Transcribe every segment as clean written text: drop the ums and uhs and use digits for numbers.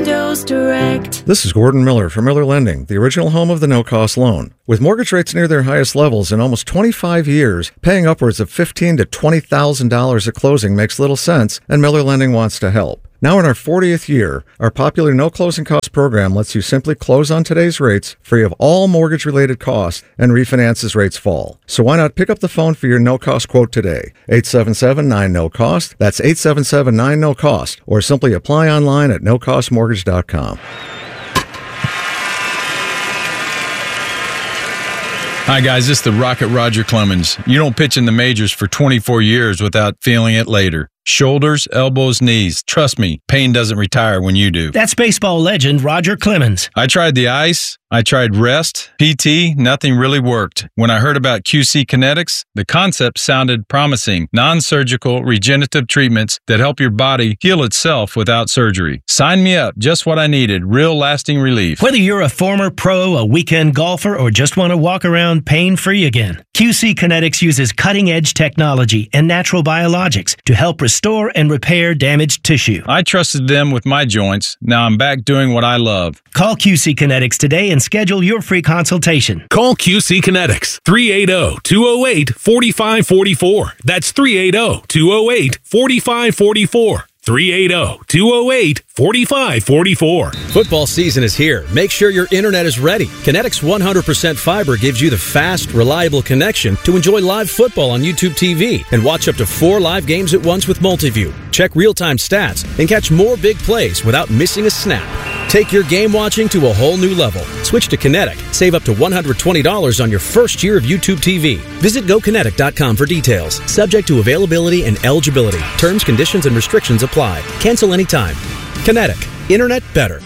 Windows Direct. This is Gordon Miller from Miller Lending, the original home of the no-cost loan. With mortgage rates near their highest levels in almost 25 years, paying upwards of $15,000 to $20,000 at closing makes little sense, and Miller Lending wants to help. Now in our 40th year, our popular no closing cost program lets you simply close on today's rates, free of all mortgage-related costs, and refinance as rates fall. So why not pick up the phone for your no-cost quote today? 877-9-NO-COST. That's 877-9-NO-COST. Or simply apply online at nocostmortgage.com. Hi, guys. This is the Rocket Roger Clemens. You don't pitch in the majors for 24 years without feeling it later. Shoulders, elbows, knees. Trust me, pain doesn't retire when you do. That's baseball legend Roger Clemens. I tried the ice. I tried rest, PT, nothing really worked. When I heard about QC Kinetics, the concept sounded promising. Non-surgical, regenerative treatments that help your body heal itself without surgery. Sign me up. Just what I needed. Real lasting relief. Whether you're a former pro, a weekend golfer, or just want to walk around pain-free again, QC Kinetics uses cutting-edge technology and natural biologics to help restore and repair damaged tissue. I trusted them with my joints. Now I'm back doing what I love. Call QC Kinetics today and schedule your free consultation. Call QC Kinetics, 380-208-4544. That's 380-208-4544. 380-208-4544. Football season is here. Make sure your internet is ready. Kinetics 100% fiber gives you the fast, reliable connection to enjoy live football on YouTube TV and watch up to 4 live games at once with Multiview. Check real-time stats and catch more big plays without missing a snap. Take your game watching to a whole new level. Switch to Kinetic. Save up to $120 on your first year of YouTube TV. Visit GoKinetic.com for details. Subject to availability and eligibility. Terms, conditions, and restrictions apply. Cancel anytime. Kinetic. Internet better.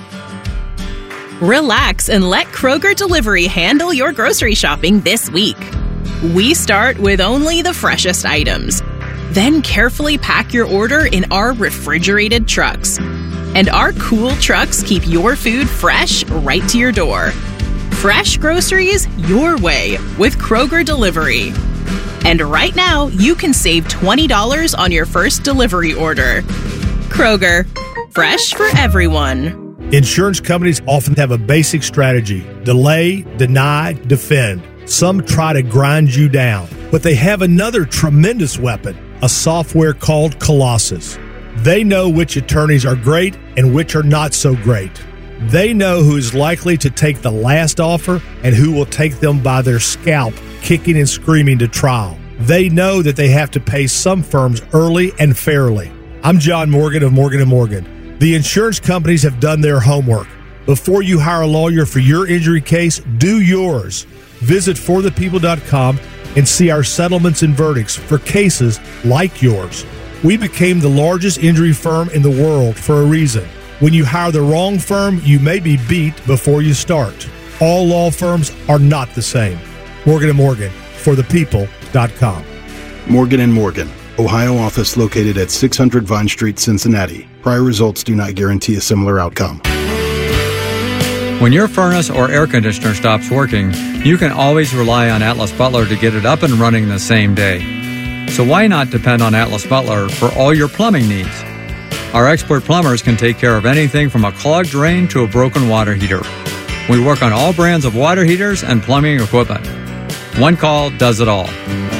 Relax and let Kroger Delivery handle your grocery shopping this week. We start with only the freshest items. Then carefully pack your order in our refrigerated trucks. And our cool trucks keep your food fresh right to your door. Fresh groceries your way with Kroger Delivery. And right now, you can save $20 on your first delivery order. Kroger, fresh for everyone. Insurance companies often have a basic strategy: delay, deny, defend. Some try to grind you down, but they have another tremendous weapon, a software called Colossus. They know which attorneys are great and which are not so great. They know who is likely to take the last offer and who will take them by their scalp, kicking and screaming to trial. They know that they have to pay some firms early and fairly. I'm John Morgan of Morgan & Morgan. The insurance companies have done their homework. Before you hire a lawyer for your injury case, do yours. Visit forthepeople.com and see our settlements and verdicts for cases like yours. We became the largest injury firm in the world for a reason. When you hire the wrong firm, you may be beat before you start. All law firms are not the same. Morgan & Morgan, forthepeople.com. Morgan & Morgan, Ohio office located at 600 Vine Street, Cincinnati. Prior results do not guarantee a similar outcome. When your furnace or air conditioner stops working, you can always rely on Atlas Butler to get it up and running the same day. So why not depend on Atlas Butler for all your plumbing needs? Our expert plumbers can take care of anything from a clogged drain to a broken water heater. We work on all brands of water heaters and plumbing equipment. One call does it all.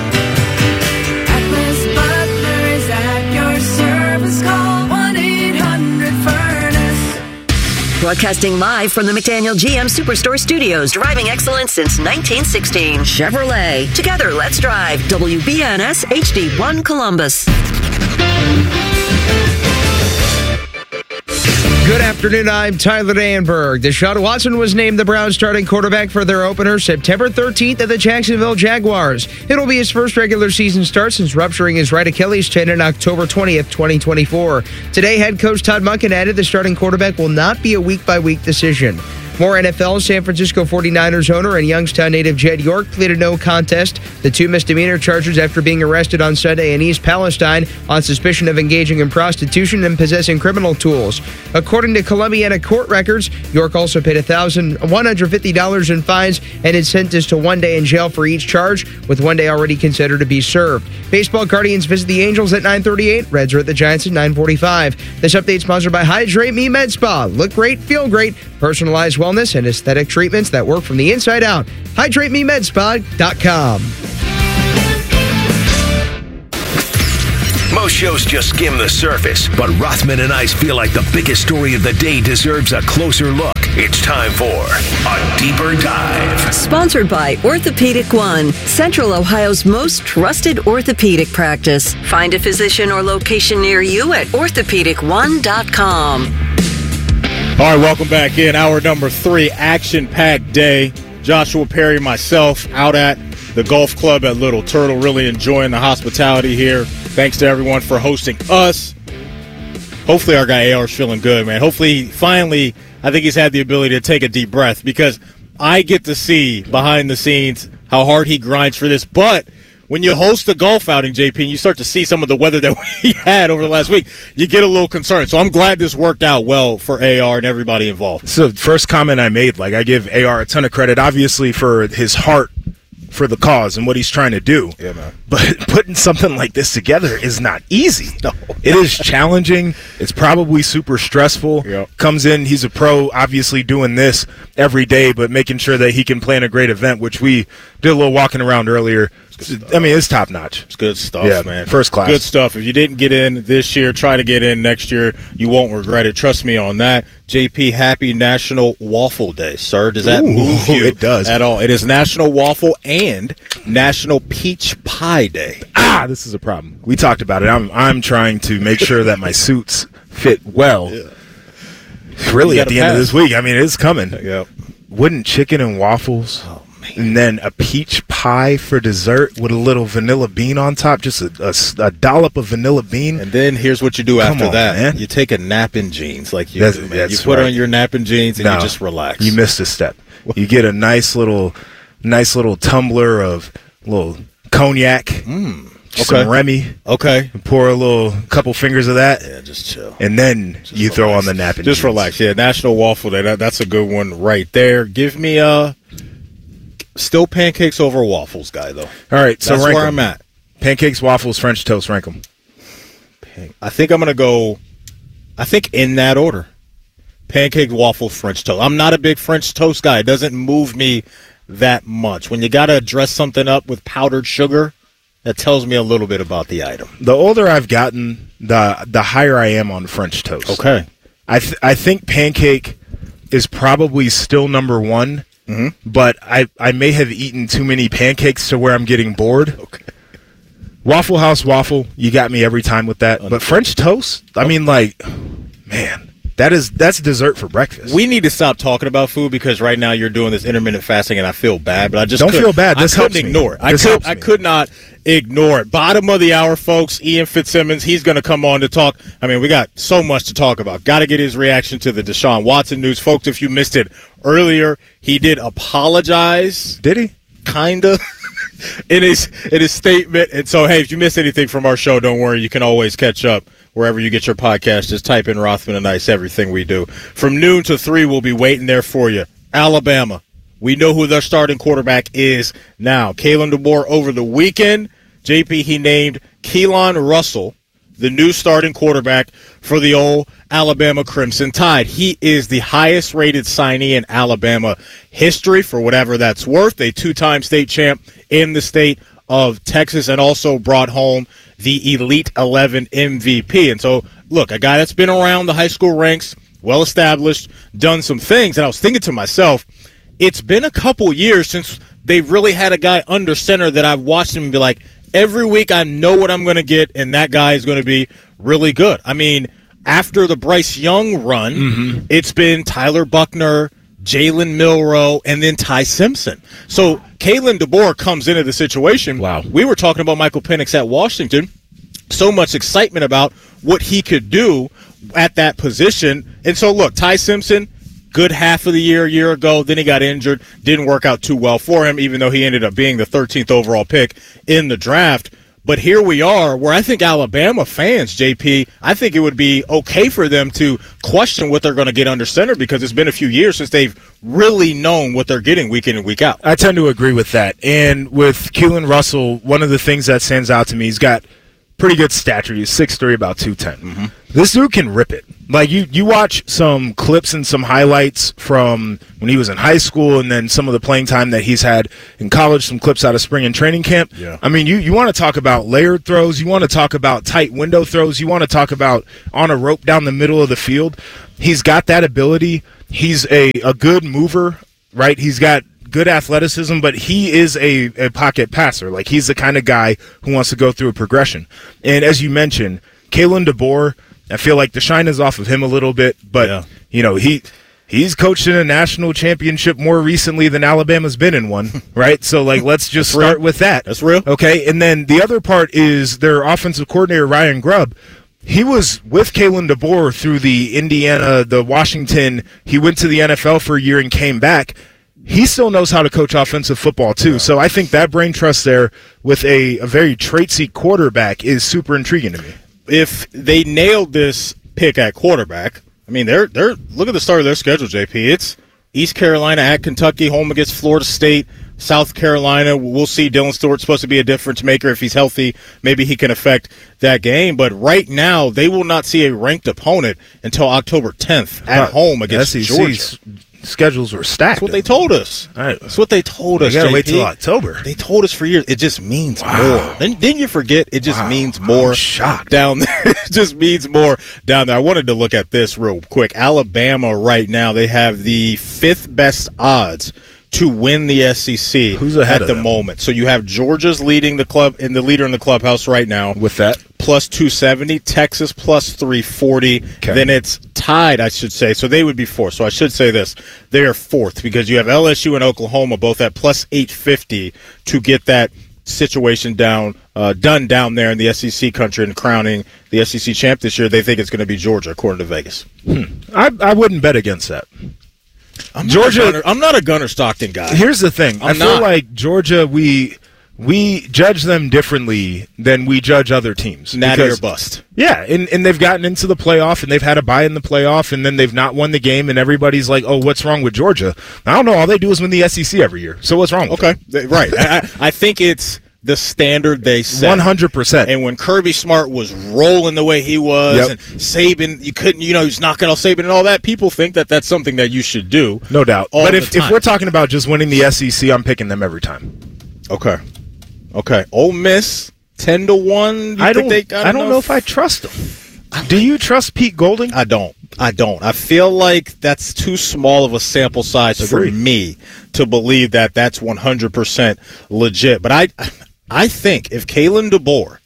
Atlas Butler is at your service. Call 1-800-FURNACE. Broadcasting live from the McDaniel GM Superstore Studios. Driving excellence since 1916. Chevrolet. Together, let's drive. WBNS HD1 Columbus. Good afternoon, I'm Tyler Danberg. Deshaun Watson was named the Browns starting quarterback for their opener September 13th at the Jacksonville Jaguars. It'll be his first regular season start since rupturing his right Achilles tendon on October 20th, 2024. Today, head coach Todd Monken added the starting quarterback will not be a week-by-week decision. More NFL. San Francisco 49ers owner and Youngstown native Jed York pleaded no contest. The two misdemeanor charges after being arrested on Sunday in East Palestine on suspicion of engaging in prostitution and possessing criminal tools. According to Columbiana court records, York also paid $1,150 in fines and is sentenced to 1 day in jail for each charge, with 1 day already considered to be served. Baseball Guardians visit the Angels at 9:38. Reds are at the Giants at 9:45. This update sponsored by Hydrate Me Med Spa. Look great, feel great. Personalized wellness and aesthetic treatments that work from the inside out. HydrateMeMedSpa.com. Most shows just skim the surface, but Rothman and I feel like the biggest story of the day deserves a closer look. It's time for A Deeper Dive. Sponsored by Orthopedic One, Central Ohio's most trusted orthopedic practice. Find a physician or location near you at orthopedic1.com. All right, welcome back in. Hour number 3, action-packed day. Joshua Perry, myself, out at the golf club at Little Turtle, really enjoying the hospitality here. Thanks to everyone for hosting us. Hopefully our guy AR's feeling good, man. Hopefully, finally, I think he's had the ability to take a deep breath, because I get to see behind the scenes how hard he grinds for this. But when you host a golf outing, JP, and you start to see some of the weather that we had over the last week, you get a little concerned. So I'm glad this worked out well for AR and everybody involved. So the first comment I made, I give AR a ton of credit, obviously, for his heart for the cause and what he's trying to do. Yeah, man. But putting something like this together is not easy. No. It is challenging. It's probably super stressful. Yep. Comes in, he's a pro, obviously doing this every day, but making sure that he can plan a great event, which we did a little walking around earlier. I mean, it's top notch. It's good stuff, man. First class. Good stuff. If you didn't get in this year, try to get in next year. You won't regret it. Trust me on that. JP, happy National Waffle Day, sir. Does that move you it does. at all? It is National Waffle and National Peach Pie Day. This is a problem. We talked about it. I'm trying to make sure that my suits fit well. Yeah. Really, at the end of this week. I mean, it's coming. Yep. Wouldn't chicken and waffles. Oh, man. And then a peach pie for dessert with a little vanilla bean on top, just a dollop of vanilla bean. And then here's what you do after that. Man. You take a nap in jeans like you That's- do, man. that's You put right. on your nap in jeans and No, you just relax. You missed a step. You get a nice little tumbler of little cognac, some Remy. Okay. And pour a couple fingers of that. Yeah, just chill. And then you throw on the nap and Just jeans. relax. Yeah, National Waffle Day. That's a good one right there. Give me still pancakes over waffles, guy, though. All right, so That's rank where 'em. I'm at. Pancakes, waffles, French toast, rank them. I think I'm going to go, in that order. Pancake, waffles, French toast. I'm not a big French toast guy. It doesn't move me that much. When you got to dress something up with powdered sugar, that tells me a little bit about the item. The older I've gotten, the higher I am on French toast. Okay. I think pancake is probably still number one, but I may have eaten too many pancakes to where I'm getting bored. Okay. Waffle House waffle, you got me every time with that. But French toast, I mean, man, that's dessert for breakfast. We need to stop talking about food because right now you're doing this intermittent fasting and I feel bad, but I just Don't feel bad. This I couldn't helps me. ignore it. I could not ignore it. Bottom of the hour, folks. Ian Fitzsimmons, he's going to come on to talk. I mean, we got so much to talk about. Got to get his reaction to the Deshaun Watson news. Folks, if you missed it earlier, he did apologize. Did he? Kinda. in his statement. And so, hey, if you missed anything from our show, don't worry. You can always catch up wherever you get your podcast. Just type in Rothman and Ice, everything we do. From noon to 3, we'll be waiting there for you. Alabama. We know who their starting quarterback is now. Kalen DeBoer over the weekend. JP, he named Keelan Russell the new starting quarterback for the old Alabama Crimson Tide. He is the highest-rated signee in Alabama history, for whatever that's worth, a two-time state champ in the state of Texas, and also brought home the Elite 11 MVP. And so, look, a guy that's been around the high school ranks, well-established, done some things, and I was thinking to myself, it's been a couple years since they really had a guy under center that I've watched him and be like, every week I know what I'm going to get, and that guy is going to be really good. I mean, after the Bryce Young run, it's been Tyler Buckner, Jalen Milroe, and then Ty Simpson. So Kalen DeBoer comes into the situation. Wow. We were talking about Michael Penix at Washington. So much excitement about what he could do at that position. And so, look, Ty Simpson, good half of the year a year ago. Then he got injured. Didn't work out too well for him, even though he ended up being the 13th overall pick in the draft. But here we are, where I think Alabama fans, JP, I think it would be okay for them to question what they're going to get under center, because it's been a few years since they've really known what they're getting week in and week out. I tend to agree with that. And with Keelan Russell, one of the things that stands out to me, he's got pretty good stature. He's 6'3", about 210. Mm-hmm. This dude can rip it. Like, you watch some clips and some highlights from when he was in high school, and then some of the playing time that he's had in college, some clips out of spring and training camp. Yeah. I mean, you want to talk about layered throws. You want to talk about tight window throws. You want to talk about on a rope down the middle of the field. He's got that ability. He's a good mover, right? He's got good athleticism, but he is a pocket passer. Like, he's the kind of guy who wants to go through a progression. And as you mentioned, Kalen DeBoer, I feel like the shine is off of him a little bit, but he's coached in a national championship more recently than Alabama's been in one, right? So, like, let's just start with that. That's real. Okay, and then the other part is their offensive coordinator, Ryan Grubb. He was with Kalen DeBoer through the Indiana, the Washington. He went to the NFL for a year and came back. He still knows how to coach offensive football, too. Yeah. So I think that brain trust there with a very traitsy quarterback is super intriguing to me. If they nailed this pick at quarterback, I mean, they're look at the start of their schedule, JP. It's East Carolina at Kentucky, home against Florida State, South Carolina. We'll see. Dylan Stewart's supposed to be a difference maker. If he's healthy, maybe he can affect that game. But right now, they will not see a ranked opponent until October 10th at home against Georgia. Schedules were stacked. That's what they told us. Right. That's what they told us. You gotta JP. wait till October. They told us for years. It just means more. Didn't you forget? It just means more. I'm shocked. Down there. It just means more down there. I wanted to look at this real quick. Alabama right now, they have the 5th best odds to win the SEC. Who's ahead at the moment? So you have Georgia's leading the club and the leader in the clubhouse right now. With that, plus 270, Texas plus 340. Okay. Then it's tied, I should say. So they would be 4th. So I should say this: they are 4th because you have LSU and Oklahoma both at plus 850 to get that situation done down there in the SEC country and crowning the SEC champ this year. They think it's going to be Georgia, according to Vegas. I wouldn't bet against that. I'm not a Gunnar Stockton guy. Here's the thing. I feel like Georgia, we judge them differently than we judge other teams. Natty or bust. Yeah, and they've gotten into the playoff, and they've had a bye in the playoff, and then they've not won the game, and everybody's like, oh, what's wrong with Georgia? I don't know. All they do is win the SEC every year. So what's wrong with them? Right. I think it's the standard they set. 100%. And when Kirby Smart was rolling the way he was, and Saban, you couldn't, he's knocking off Saban and all that, people think that that's something that you should do. No doubt. But if we're talking about just winning the SEC, I'm picking them every time. Okay. Ole Miss, 10-1. I don't know if I trust them. Do you trust Pete Golding? I don't. I feel like that's too small of a sample size for me to believe that that's 100% legit. But I think if Kalen DeBoer,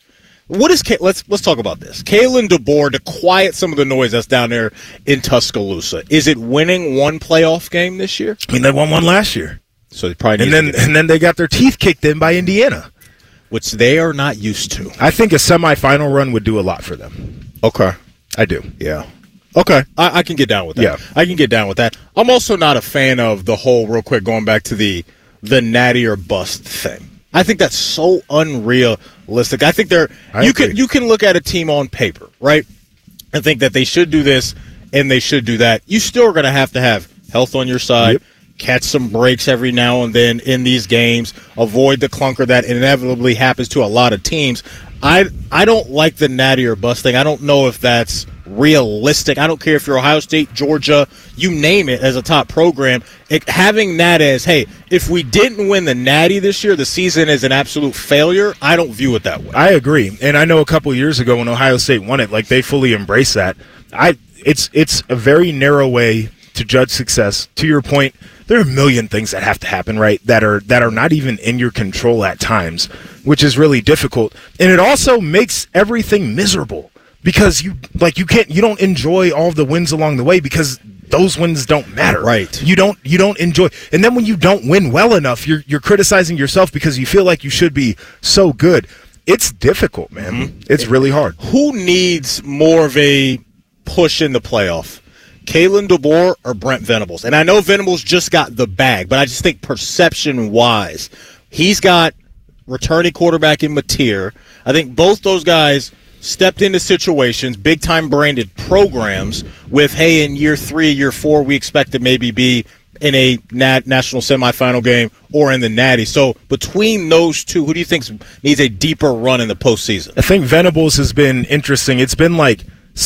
let's talk about this. Kalen DeBoer, to quiet some of the noise that's down there in Tuscaloosa, is it winning one playoff game this year? I mean, they won one last year. So they probably and then they got their teeth kicked in by Indiana, which they are not used to. I think a semifinal run would do a lot for them. Okay. I do. Yeah. Okay. I can get down with that. Yeah. I can get down with that. I'm also not a fan of the whole, real quick, going back to the natty or bust thing. I think that's so unrealistic. I think you can look at a team on paper, right, and think that they should do this and they should do that. You still are going to have health on your side. Yep. Catch some breaks every now and then in these games. Avoid the clunker that inevitably happens to a lot of teams. I don't like the natty or bust thing. I don't know if that's realistic. I don't care if you're Ohio State, Georgia, you name it, as a top program. Having that as, hey, if we didn't win the natty this year, the season is an absolute failure. I don't view it that way. I agree. And I know a couple years ago when Ohio State won it, like, they fully embraced that. It's a very narrow way to judge success. To your point, there are a million things that have to happen, right, that are not even in your control at times, which is really difficult. And it also makes everything miserable because you don't enjoy all the wins along the way because those wins don't matter. Right. You don't enjoy. And then when you don't win well enough, you're criticizing yourself because you feel like you should be so good. It's difficult, man. Mm-hmm. It's really hard. Who needs more of a push in the playoff? Kalen DeBoer or Brent Venables. And I know Venables just got the bag, but I just think perception-wise, he's got returning quarterback in Mateer. I think both those guys stepped into situations, big-time branded programs with, hey, in year 3, year 4, we expect to maybe be in a national semifinal game or in the Natty. So between those two, who do you think needs a deeper run in the postseason? I think Venables has been interesting. It's been like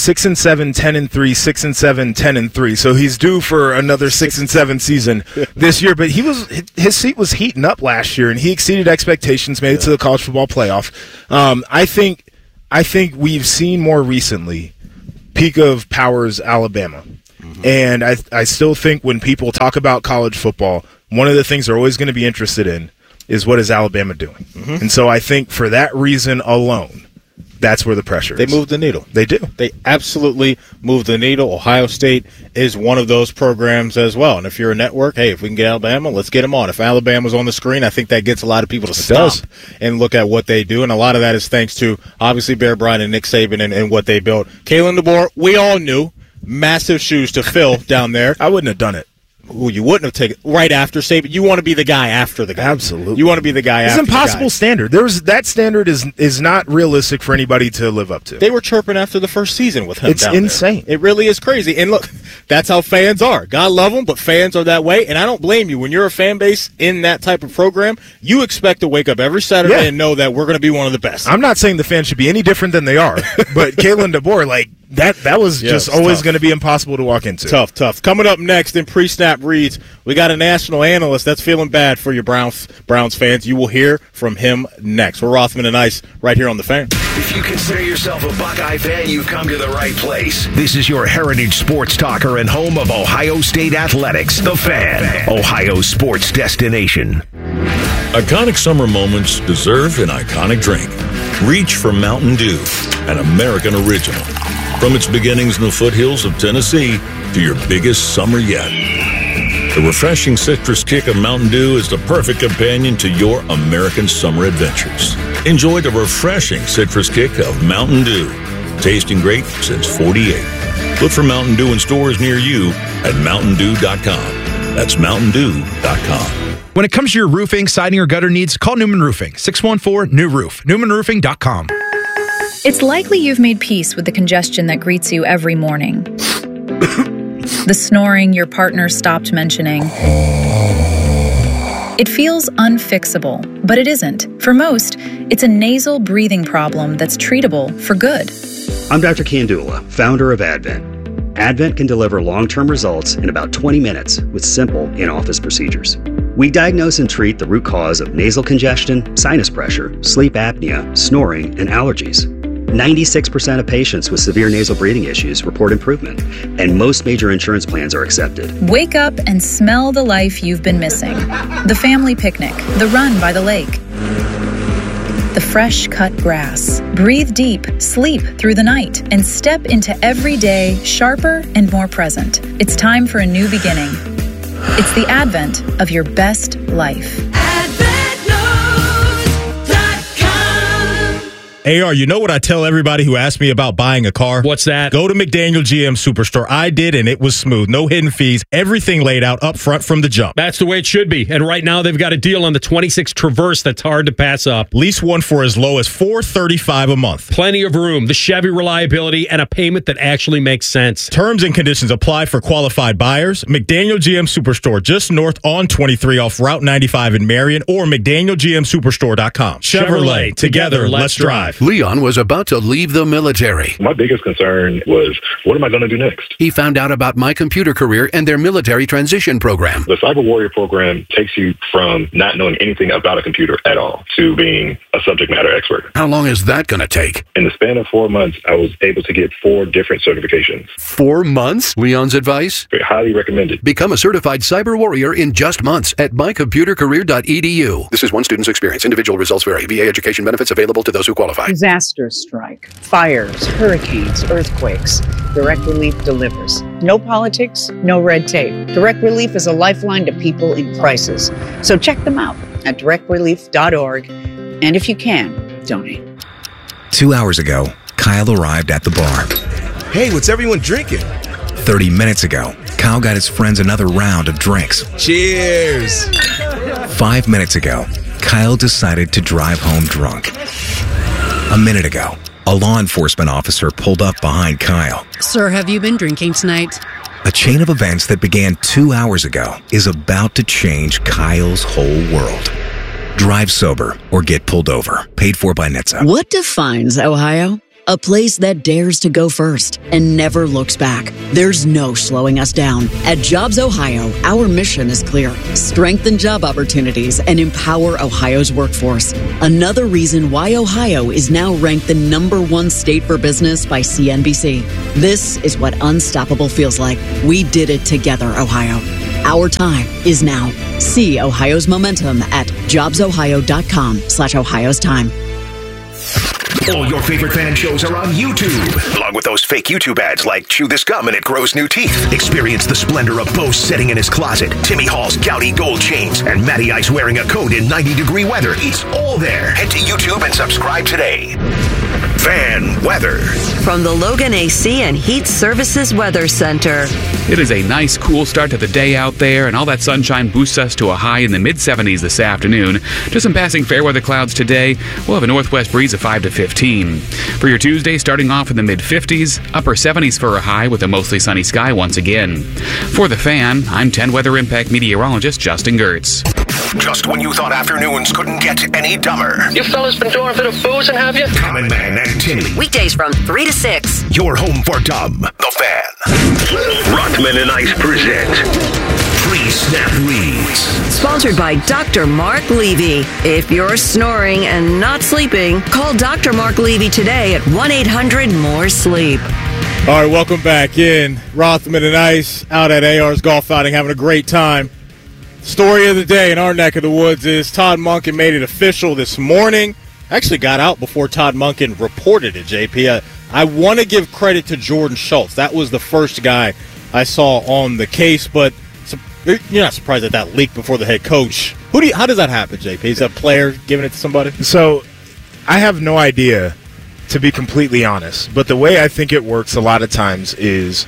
6-7, 10-3, 6-7, 10-3. So he's due for another 6-7 season this year. But his seat was heating up last year, and he exceeded expectations, made it to the college football playoff. I think we've seen more recently peak of powers Alabama. And I still think when people talk about college football, one of the things they're always going to be interested in is what is Alabama doing. And so I think for that reason alone, that's where the pressure is. They moved the needle. They do. They absolutely moved the needle. Ohio State is one of those programs as well. And if you're a network, hey, if we can get Alabama, let's get them on. If Alabama's on the screen, I think that gets a lot of people to stop and look at what they do. And a lot of that is thanks to, obviously, Bear Bryant and Nick Saban and what they built. Kalen DeBoer, we all knew. Massive shoes to fill down there. I wouldn't have done it. Ooh, you wouldn't have taken right after Saban. You want to be the guy after the guy. Absolutely. You want to be the guy after the guy. It's an impossible standard. That standard is not realistic for anybody to live up to. They were chirping after the first season with him. It's down insane. There. It really is crazy. And look, that's how fans are. God love them, but fans are that way. And I don't blame you. When you're a fan base in that type of program, you expect to wake up every Saturday and know that we're going to be one of the best. I'm not saying the fans should be any different than they are, but Kalen DeBoer, that was just always going to be impossible to walk into. Tough. Coming up next in pre-snap reads, we got a national analyst that's feeling bad for your Browns fans. You will hear from him next. We're Rothman and Ice right here on The Fan. If you consider yourself a Buckeye fan, you've come to the right place. This is your heritage sports talker and home of Ohio State athletics, The Fan, Ohio's sports destination. Iconic summer moments deserve an iconic drink. Reach for Mountain Dew, an American original. From its beginnings in the foothills of Tennessee to your biggest summer yet. The refreshing citrus kick of Mountain Dew is the perfect companion to your American summer adventures. Enjoy the refreshing citrus kick of Mountain Dew. Tasting great since '48. Look for Mountain Dew in stores near you at MountainDew.com. That's MountainDew.com. When it comes to your roofing, siding, or gutter needs, call Newman Roofing. 614-NEW-ROOF. NewmanRoofing.com. It's likely you've made peace with the congestion that greets you every morning. The snoring your partner stopped mentioning. It feels unfixable, but it isn't. For most, it's a nasal breathing problem that's treatable for good. I'm Dr. Kandula, founder of Advent. Advent can deliver long-term results in about 20 minutes with simple in-office procedures. We diagnose and treat the root cause of nasal congestion, sinus pressure, sleep apnea, snoring, and allergies. 96% of patients with severe nasal breathing issues report improvement, and most major insurance plans are accepted. Wake up and smell the life you've been missing. The family picnic, the run by the lake, the fresh cut grass. Breathe deep, sleep through the night, and step into every day sharper and more present. It's time for a new beginning. It's the advent of your best life. AR, you know what I tell everybody who asks me about buying a car? What's that? Go to McDaniel GM Superstore. I did, and it was smooth. No hidden fees. Everything laid out up front from the jump. That's the way it should be. And right now, they've got a deal on the 26 Traverse that's hard to pass up. Lease one for as low as $435 a month. Plenty of room, the Chevy reliability, and a payment that actually makes sense. Terms and conditions apply for qualified buyers. McDaniel GM Superstore, just north on 23 off Route 95 in Marion, or McDanielGMSuperstore.com. Chevrolet. Together, let's drive. Leon was about to leave the military. My biggest concern was, what am I going to do next? He found out about My Computer Career and their military transition program. The Cyber Warrior program takes you from not knowing anything about a computer at all to being a subject matter expert. How long is that going to take? In the span of 4 months, I was able to get 4 different certifications. 4 months? Leon's advice? Highly recommended. Become a certified cyber warrior in just months at mycomputercareer.edu. This is one student's experience. Individual results vary. VA education benefits available to those who qualify. Disasters strike, fires, hurricanes, earthquakes. Direct Relief delivers. No politics, no red tape. Direct Relief is a lifeline to people in crisis. So check them out at directrelief.org. And if you can, donate. 2 hours ago, Kyle arrived at the bar. Hey, what's everyone drinking? 30 minutes ago, Kyle got his friends another round of drinks. Cheers! 5 minutes ago, Kyle decided to drive home drunk. A minute ago, a law enforcement officer pulled up behind Kyle. Sir, have you been drinking tonight? A chain of events that began 2 hours ago is about to change Kyle's whole world. Drive sober or get pulled over. Paid for by NHTSA. What defines Ohio? A place that dares to go first and never looks back. There's no slowing us down. At Jobs Ohio, our mission is clear. Strengthen job opportunities and empower Ohio's workforce. Another reason why Ohio is now ranked the #1 state for business by CNBC. This is what unstoppable feels like. We did it together, Ohio. Our time is now. See Ohio's momentum at jobsohio.com/Ohio's time. All your favorite fan shows are on YouTube, along with those fake YouTube ads like Chew This Gum and It Grows New Teeth. Experience the splendor of Bo sitting in his closet, Timmy Hall's gouty gold chains, and Matty Ice wearing a coat in 90-degree weather. It's all there. Head to YouTube and subscribe today. Fan weather. From the Logan AC and Heat Services Weather Center. It is a nice, cool start to the day out there, and all that sunshine boosts us to a high in the mid-70s this afternoon. Just some passing fair weather clouds today. We'll have a northwest breeze of 5 to 15. For your Tuesday, starting off in the mid-50s, upper 70s for a high with a mostly sunny sky once again. For the Fan, I'm 10 Weather Impact meteorologist Justin Gertz. Just when you thought afternoons couldn't get any dumber. You fellas been doing a bit of boozing, have you? Common Man and Timmy. Weekdays from 3 to 6. Your home for dumb. The Fan. Rothman and Ice present Pre-Snap Reads. Sponsored by Dr. Mark Levy. If you're snoring and not sleeping, call Dr. Mark Levy today at 1-800-MORE-SLEEP. All right, welcome back in. Rothman and Ice out at AR's Golf Outing, having a great time. Story of the day in our neck of the woods is Todd Monken made it official this morning. Actually got out before Todd Monken reported it, JP. I want to give credit to Jordan Schultz. That was the first guy I saw on the case, but you're not surprised that that leaked before the head coach. How does that happen, JP? Is that a player giving it to somebody? So I have no idea, to be completely honest. But the way I think it works a lot of times is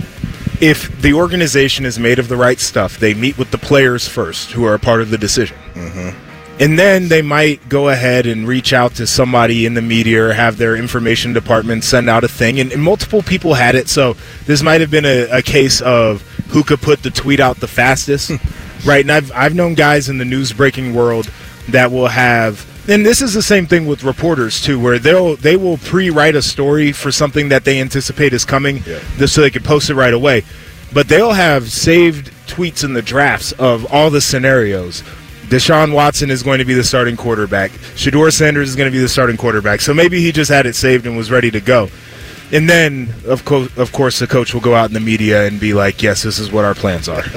if the organization is made of the right stuff, they meet with the players first who are a part of the decision. Mm-hmm. And then they might go ahead and reach out to somebody in the media or have their information department send out a thing. And multiple people had it, so this might have been a case of who could put the tweet out the fastest. Right? And I've known guys in the news-breaking world that will have – and this is the same thing with reporters, too, where they will pre-write a story for something that they anticipate is coming just so they can post it right away. But they'll have saved tweets in the drafts of all the scenarios. Deshaun Watson is going to be the starting quarterback. Shedeur Sanders is going to be the starting quarterback. So maybe he just had it saved and was ready to go. And then, of course, the coach will go out in the media and be like, yes, this is what our plans are.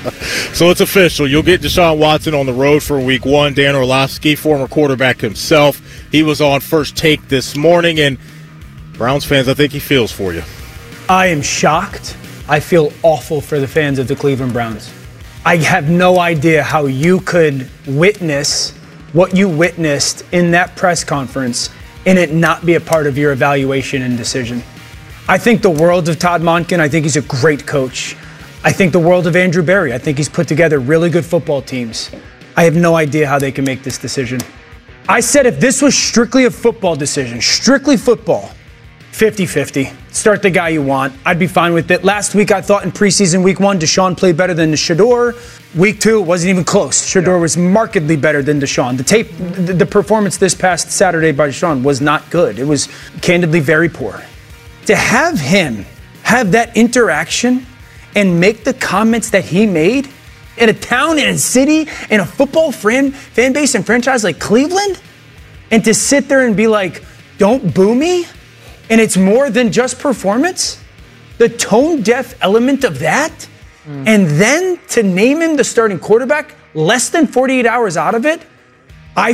So it's official. You'll get Deshaun Watson on the road for week 1. Dan Orlovsky, former quarterback himself, he was on First Take this morning. And Browns fans, I think he feels for you. I am shocked. I feel awful for the fans of the Cleveland Browns. I have no idea how you could witness what you witnessed in that press conference and it not be a part of your evaluation and decision. I think the world of Todd Monken. I think he's a great coach. I think the world of Andrew Berry. I think he's put together really good football teams. I have no idea how they can make this decision. I said if this was strictly a football decision, strictly football, 50-50. Start the guy you want. I'd be fine with it. Last week, I thought in preseason week 1, Deshaun played better than Shedeur. Week 2, it wasn't even close. Shedeur was markedly better than Deshaun. The performance this past Saturday by Deshaun was not good. It was candidly very poor. To have him have that interaction and make the comments that he made in a town, in a city, in a football fan base and franchise like Cleveland, and to sit there and be like, don't boo me, and it's more than just performance, the tone-deaf element of that, and then to name him the starting quarterback less than 48 hours out of it, I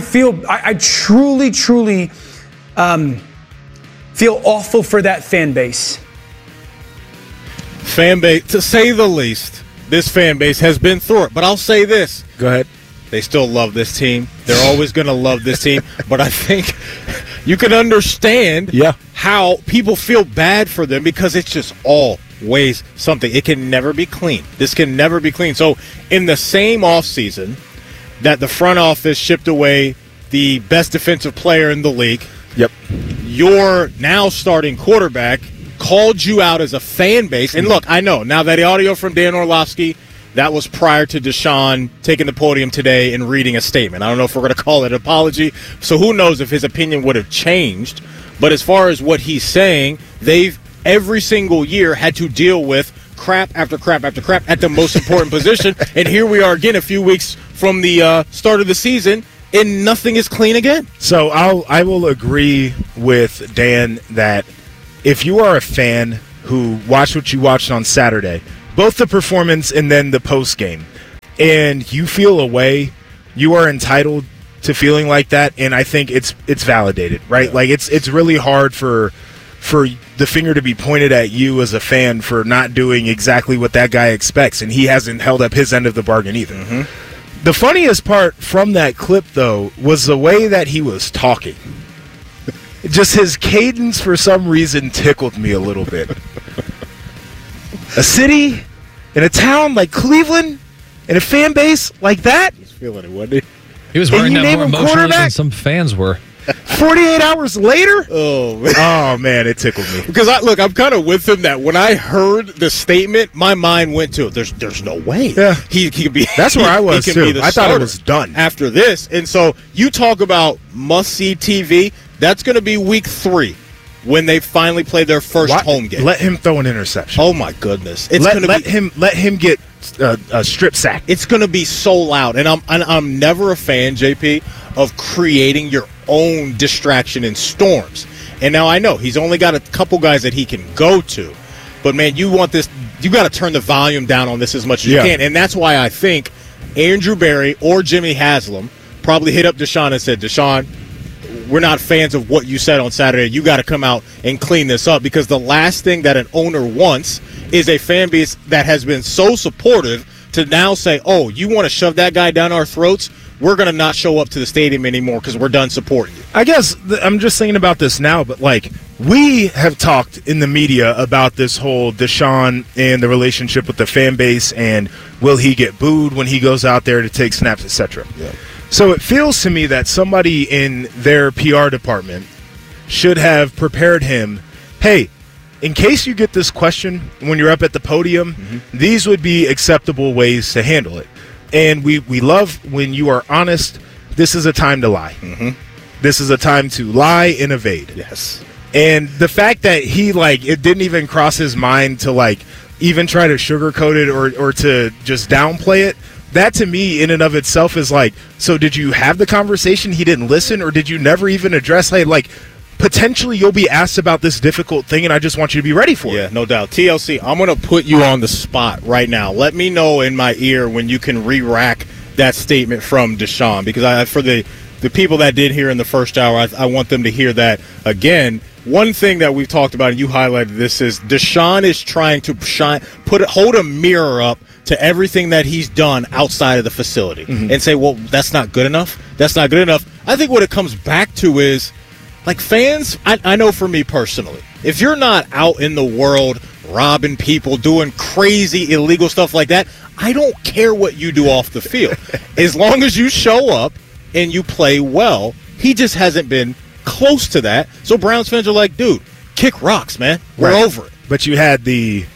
truly feel awful for that fan base. Fan base, to say the least, this fan base has been through it. But I'll say this. Go ahead. They still love this team. They're always going to love this team. But I think you can understand how people feel bad for them because it's just all weighs something. It can never be clean. This can never be clean. So in the same offseason that the front office shipped away the best defensive player in the league, yep, your now starting quarterback called you out as a fan base. And look, I know now that audio from Dan Orlovsky, that was prior to Deshaun taking the podium today and reading a statement. I don't know if we're going to call it an apology. So who knows if his opinion would have changed. But as far as what he's saying, they've every single year had to deal with crap after crap after crap at the most important position. And here we are again a few weeks from the start of the season, and nothing is clean again. So I will agree with Dan that if you are a fan who watched what you watched on Saturday, both the performance and then the post game, and you feel a way, you are entitled to feeling like that, and I think it's validated, right? Like it's really hard for the finger to be pointed at you as a fan for not doing exactly what that guy expects, and he hasn't held up his end of the bargain either. Mm-hmm. The funniest part from that clip, though, was the way that he was talking. Just his cadence, for some reason, tickled me a little bit. A city and a town like Cleveland and a fan base like that? He's feeling it, wasn't he? He was wearing that more emotionally than some fans were. 48 hours later? Oh, man. Oh, man, it tickled me. Because, I'm kind of with him that when I heard the statement, my mind went to, there's no way. Yeah. He could be. That's where I was, he can too. Be the I thought it starter was done. After this. And so you talk about must-see TV. That's going to be week 3 when they finally play their first home game. Let him throw an interception. Oh, my goodness. Let him get a strip sack. It's going to be so loud. And I'm never a fan, JP, of creating your own distraction in storms. And now I know he's only got a couple guys that he can go to. But, man, you want this – you got to turn the volume down on this as much as you can. And that's why I think Andrew Berry or Jimmy Haslam probably hit up Deshaun and said, Deshaun, we're not fans of what you said on Saturday. You got to come out and clean this up, because the last thing that an owner wants is a fan base that has been so supportive to now say, oh, you want to shove that guy down our throats? We're going to not show up to the stadium anymore because we're done supporting you. I guess I'm just thinking about this now, but we have talked in the media about this whole Deshaun and the relationship with the fan base, and will he get booed when he goes out there to take snaps, etc. Yeah. So it feels to me that somebody in their PR department should have prepared him, hey, in case you get this question when you're up at the podium, these would be acceptable ways to handle it. And we love when you are honest. This is a time to lie. This is a time to lie and evade. Yes. And the fact that he, it didn't even cross his mind to, even try to sugarcoat it or to just downplay it, that to me in and of itself is so did you have the conversation, he didn't listen, or did you never even address, potentially you'll be asked about this difficult thing, and I just want you to be ready for it. Yeah, no doubt. TLC, I'm going to put you on the spot right now. Let me know in my ear when you can re-rack that statement from Deshaun, because for the people that did hear in the first hour, I want them to hear that again. One thing that we've talked about, and you highlighted this, is Deshaun is trying to hold a mirror up to everything that he's done outside of the facility and say, well, that's not good enough. That's not good enough. I think what it comes back to is, fans, I know for me personally, if you're not out in the world robbing people, doing crazy illegal stuff like that, I don't care what you do off the field. As long as you show up and you play well, he just hasn't been close to that. So Browns fans are like, dude, kick rocks, man. We're over it. But you had the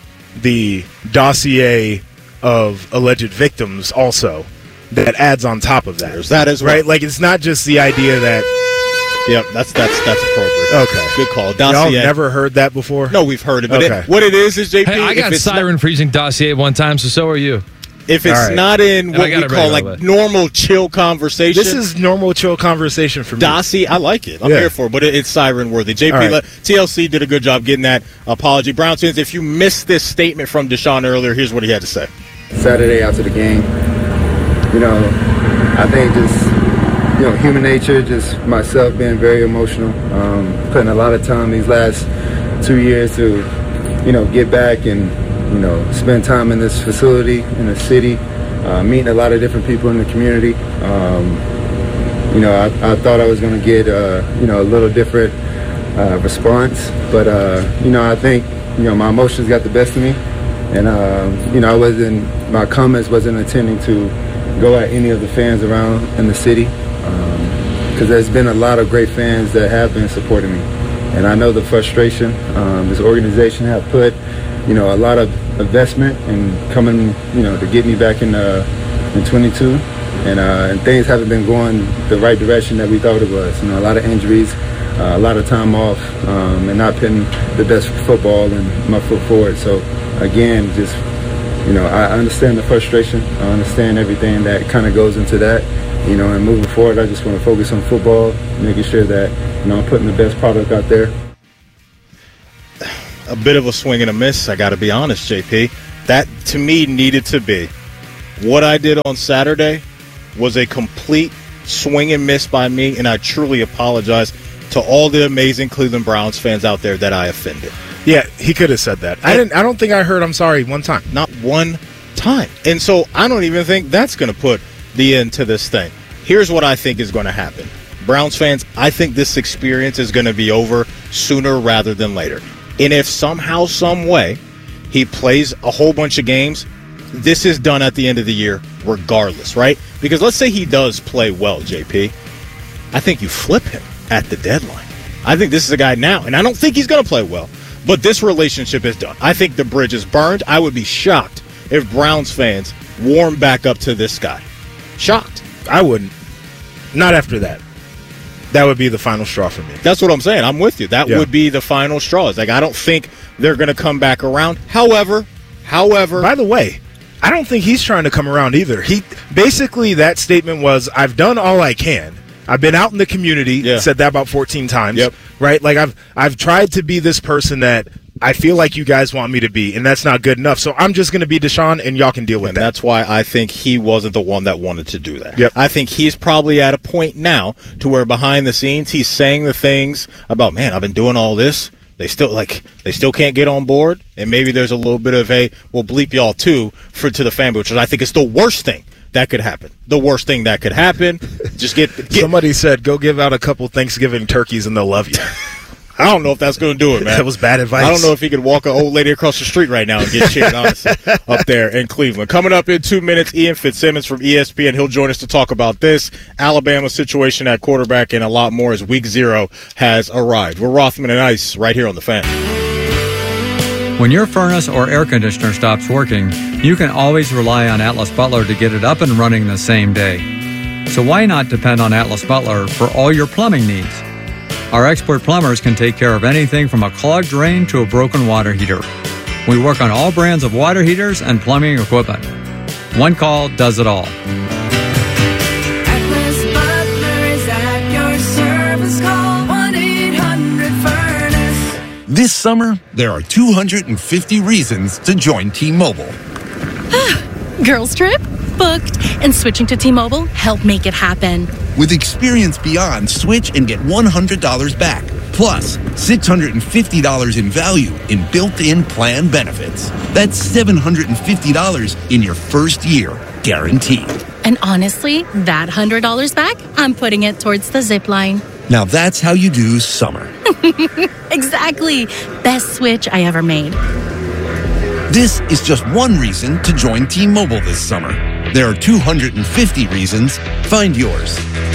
dossier of alleged victims also that adds on top of that. There's that as well. Right? It's not just the idea that... Yep, that's appropriate. Okay. Good call. Dossier. Y'all never heard that before? No, we've heard it. But what it is, JP... Hey, I got siren freezing dossier one time, so are you. If it's not in what we call normal chill conversation... This is normal chill conversation for me. Dossier, I like it. I'm here for it, but it's siren worthy. JP, TLC did a good job getting that apology. Browns fans, if you missed this statement from Deshaun earlier, here's what he had to say. Saturday after the game, I think just... human nature, just myself being very emotional, putting a lot of time these last 2 years to, get back and, spend time in this facility, in the city, meeting a lot of different people in the community. I thought I was going to get, a little different response. But, I think, my emotions got the best of me. And, my comments wasn't intending to go at any of the fans around in the city. Because there's been a lot of great fans that have been supporting me. And I know the frustration. This organization have put, a lot of investment and coming, to get me back in 22. And things haven't been going the right direction that we thought it was. A lot of injuries, a lot of time off, and not putting the best football and my foot forward. So, again, just, I understand the frustration. I understand everything that kind of goes into that. And moving forward, I just want to focus on football, making sure that, I'm putting the best product out there. A bit of a swing and a miss, I got to be honest, JP. That, to me, needed to be. What I did on Saturday was a complete swing and miss by me, and I truly apologize to all the amazing Cleveland Browns fans out there that I offended. Yeah, he could have said that. I don't think I heard I'm sorry one time. Not one time. And so I don't even think that's going to put the end to this thing. Here's what I think is going to happen. Browns fans, I think this experience is going to be over sooner rather than later. And if somehow, some way, he plays a whole bunch of games, this is done at the end of the year regardless, right? Because let's say he does play well, JP. I think you flip him at the deadline. I think this is a guy now, and I don't think he's going to play well, but this relationship is done. I think the bridge is burned. I would be shocked if Browns fans warm back up to this guy. Shocked. I wouldn't. Not after that. That would be the final straw for me. That's what I'm saying. I'm with you. That would be the final straw. It's like, I don't think they're going to come back around. However. By the way, I don't think he's trying to come around either. Basically, that statement was, I've done all I can. I've been out in the community, said that about 14 times, right? Like, I've tried to be this person that I feel like you guys want me to be, and that's not good enough. So I'm just going to be Deshaun, and y'all can deal with that. That's why I think he wasn't the one that wanted to do that. Yep. I think he's probably at a point now to where behind the scenes he's saying the things about, man, I've been doing all this. They still can't get on board, and maybe there's a little bit of a, we'll bleep y'all too, to the fan, which I think is the worst thing that could happen. The worst thing that could happen. Just get Somebody said, go give out a couple Thanksgiving turkeys and they'll love you. I don't know if that's going to do it, man. That was bad advice. I don't know if he could walk an old lady across the street right now and get cheered, honestly, up there in Cleveland. Coming up in 2 minutes, Ian Fitzsimmons from ESPN. He'll join us to talk about this, Alabama situation at quarterback, and a lot more as Week 0 has arrived. We're Rothman and Ice right here on The Fan. When your furnace or air conditioner stops working, you can always rely on Atlas Butler to get it up and running the same day. So why not depend on Atlas Butler for all your plumbing needs? Our expert plumbers can take care of anything from a clogged drain to a broken water heater. We work on all brands of water heaters and plumbing equipment. One call does it all. Atlas Butler is at your service. Call 1-800-FURNACE. This summer, there are 250 reasons to join T-Mobile. Girls trip? Booked. And switching to T-Mobile helped make it happen. With Experience Beyond, switch and get $100 back. Plus, $650 in value in built-in plan benefits. That's $750 in your first year, guaranteed. And honestly, that $100 back, I'm putting it towards the zip line. Now that's how you do summer. Exactly. Best switch I ever made. This is just one reason to join T-Mobile this summer. There are 250 reasons. Find yours.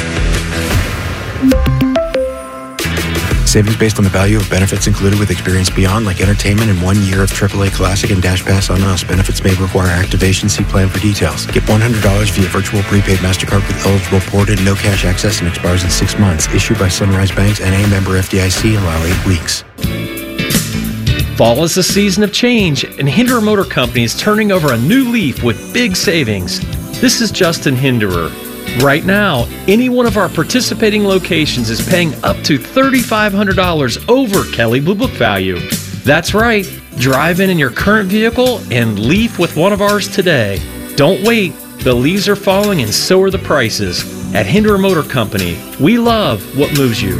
Savings based on the value of benefits included with Experience Beyond, like entertainment and 1 year of AAA Classic and Dash Pass on Us. Benefits may require activation. See plan for details. Get $100 via virtual prepaid MasterCard with eligible port and no cash access and expires in 6 months. Issued by Sunrise Banks, N.A. member FDIC. Allow 8 weeks. Fall is a season of change, and Hinderer Motor Company is turning over a new leaf with big savings. This is Justin Hinderer. Right now, any one of our participating locations is paying up to $3,500 over Kelley Blue Book value. That's right. Drive in your current vehicle and leaf with one of ours today. Don't wait. The leaves are falling and so are the prices. At Hinderer Motor Company, we love what moves you.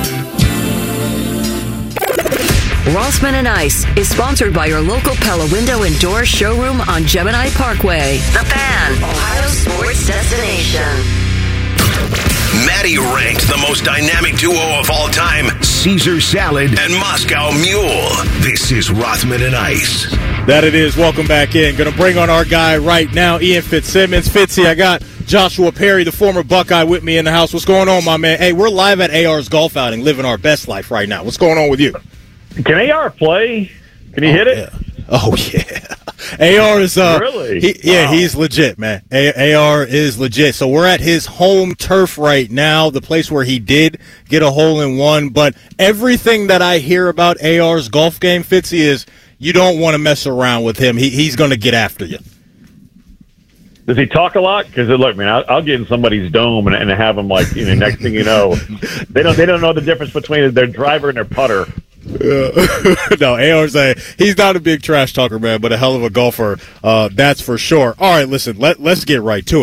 Rothman and Ice is sponsored by your local Pella Window and Door showroom on Gemini Parkway. The Fan, Ohio sports destination. Maddie ranked the most dynamic duo of all time, Caesar Salad and Moscow Mule. This is Rothman and Ice. That it is. Welcome back in. Going to bring on our guy right now, Ian Fitzsimmons. Fitzy, I got Joshua Perry, the former Buckeye, with me in the house. What's going on, my man? Hey, we're live at AR's golf outing, living our best life right now. What's going on with you? Can AR play? Can he hit it? Yeah. Oh, yeah. AR is really? He's legit, man. AR is legit. So we're at his home turf right now, the place where he did get a hole-in-one. But everything that I hear about AR's golf game, Fitzy, is you don't want to mess around with him. He's going to get after you. Does he talk a lot? Because look, man, I'll get in somebody's dome and have them like, next thing you know, they don't know the difference between their driver and their putter. No, AR's he's not a big trash talker, man, but a hell of a golfer. That's for sure. All right, listen, let's get right to it.